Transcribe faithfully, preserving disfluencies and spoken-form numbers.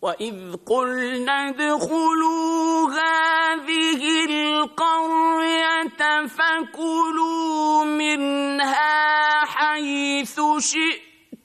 وإذ قلنا ادخلوا هذه القرية فكلوا منها حيث شئتم